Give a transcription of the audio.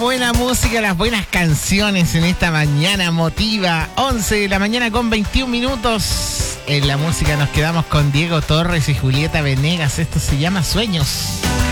buena música, las buenas canciones en esta mañana motiva. 11 de la mañana con 21 minutos. En la música nos quedamos con Diego Torres y Julieta Venegas. Esto se llama Sueños.